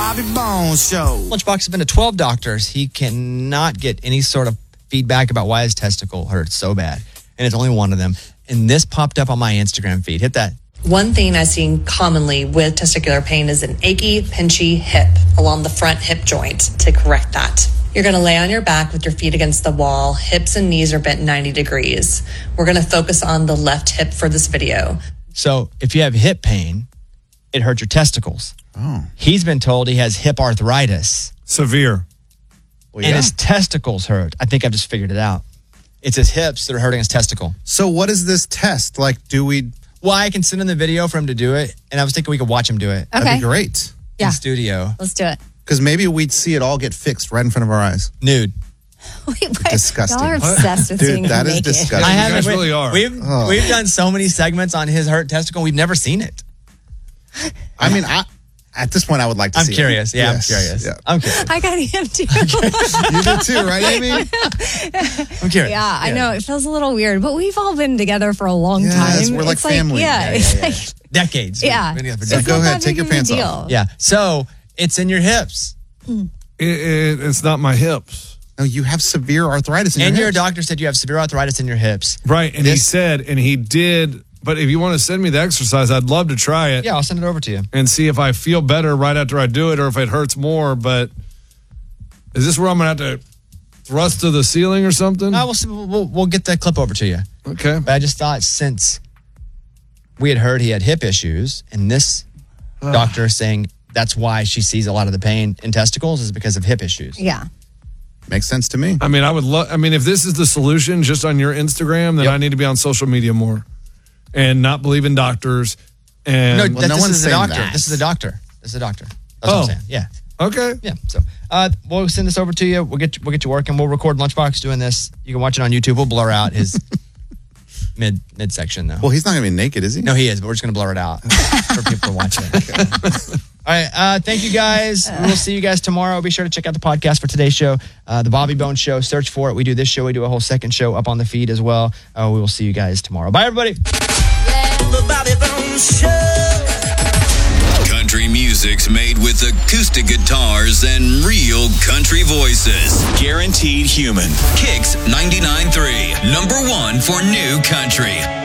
Bobby Bones Show. Lunchbox has been to 12 doctors. He cannot get any sort of feedback about why his testicle hurts so bad. And it's only one of them. And this popped up on my Instagram feed. Hit that. One thing I've seen commonly with testicular pain is an achy, pinchy hip along the front hip joint. To correct that, you're going to lay on your back with your feet against the wall. Hips and knees are bent 90 degrees. We're going to focus on the left hip for this video. So if you have hip pain, it hurts your testicles. Oh. He's been told he has hip arthritis. Severe. Well, And his testicles hurt. I think I've just figured it out. It's his hips that are hurting his testicle. So what is this test? Like, do we... Well, I can send him the video for him to do it. And I was thinking we could watch him do it That'd be great. in studio. Let's do it. Because maybe we'd see it all get fixed right in front of our eyes. Nude. Wait, Disgusting. Y'all are obsessed with seeing Dude, that him is naked. disgusting. You guys really are. We've done so many segments on his hurt testicle. We've never seen it. I mean, at this point, I would like to I'm see curious. it. Yeah, Yes. I'm curious. Yeah. I'm curious. I got him too. You do too, right, Amy? I'm curious. Yeah, I know. It feels a little weird, but we've all been together for a long Yes, time. we're like It's family. Yeah, Yeah, it's yeah, like, Decades. yeah. We've been together for It's So decades. go not ahead, that take big your of a pants deal. off. Yeah. So it's in your hips. It's not my hips. No, you have severe arthritis in And your your hips. doctor said you have severe arthritis in your hips. Right. And This- he did, but if you want to send me the exercise, I'd love to try it Yeah, I'll send it over to you. and see if I feel better right after I do it or if it hurts more. But is this where I'm going to have to thrust to the ceiling or something? We'll get that clip over to you. Okay. But I just thought since we had heard he had hip issues, and this doctor is saying that's why she sees a lot of the pain in testicles is because of hip issues. Yeah. Makes sense to me. I mean, if this is the solution just on your Instagram, then Yep. I need to be on social media more and not believe in doctors. And No, Well, no this one's is a saying doctor. that. This is a doctor. This is a doctor. That's what I'm saying. Yeah. okay. Yeah. So we'll send this over to you. We'll get you working. We'll record Lunchbox doing this. You can watch it on YouTube. We'll blur out his midsection though. Well, he's not going to be naked, is he? No, he is, but we're just going to blur it out for people to watch it. All right. Thank you, guys. We'll see you guys tomorrow. Be sure to check out the podcast for today's show, The Bobby Bones Show. Search for it. We do this show. We do a whole second show up on the feed as well. We will see you guys tomorrow. Bye, everybody. The Bobby Bones Show. Country music's made with acoustic guitars and real country voices. Guaranteed human. Kicks 99.3. #1 for new country.